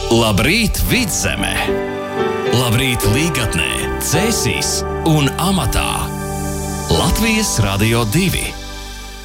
Labrīt, Vidzeme! Labrīt, Līgatnē, Cēsīs un amatā! Latvijas Radio 2!